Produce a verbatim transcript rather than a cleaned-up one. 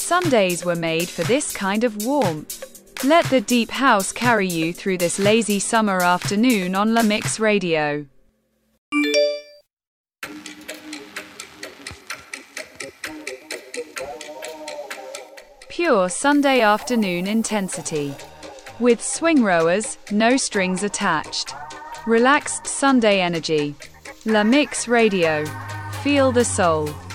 Sundays were made for this kind of warmth. Let the deep house carry you through this lazy summer afternoon on La Mix Radio. Pure Sunday afternoon intensity. With swing rowers, no strings attached. Relaxed Sunday energy. La Mix Radio. Feel the soul.